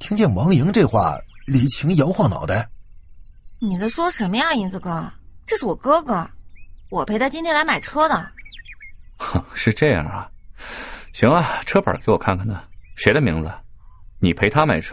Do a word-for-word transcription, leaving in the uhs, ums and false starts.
听见王莹这话，李晴摇晃脑袋。 你在说什么呀，银子哥？这是我哥哥，我陪他今天来买车的。 哼，是这样啊。行啊，车牌给我看看呢，谁的名字？你陪他买车